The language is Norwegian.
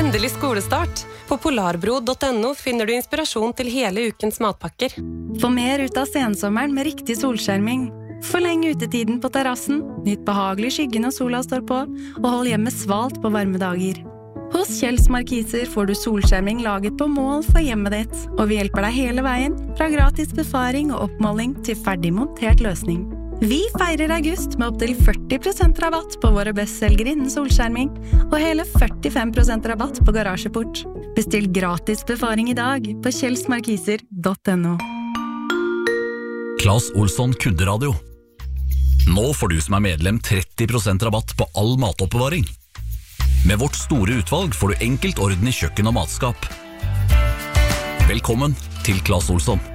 Endelig skolestart. På polarbro.no finner du inspirasjon til hele ukens matpakker. Få mer ut av sensommeren med riktig solskjerming. Forleng utetiden på terrassen, nytt behagelig skygge når sola står på, og hold hjemmet svalt på varme dager. Hos Kjells Markiser får du solskjerming laget på mål for hjemmet ditt, og vi hjelper deg hele veien, fra gratis befaring og oppmåling til ferdig montert løsning. Vi feirer august med opp til 40% rabatt på våre bestselgere innen solskjerming, og hele 45% rabatt på garasjeport. Bestill gratis befaring i dag på kjellsmarkiser.no. Claes Olsson Kunderadio. Nå får du som medlem 30% rabatt på all matoppbevaring. Med vårt store utvalg får du enkelt orden i kjøkken og matskap. Velkommen til Claes Olsson.